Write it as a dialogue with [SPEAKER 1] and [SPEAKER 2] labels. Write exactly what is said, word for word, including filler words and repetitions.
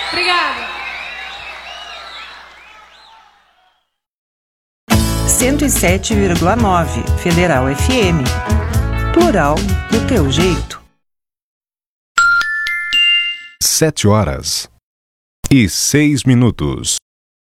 [SPEAKER 1] Obrigada.
[SPEAKER 2] cento e sete vírgula nove Federal F M. Plural do teu jeito.
[SPEAKER 3] Sete horas e seis minutos.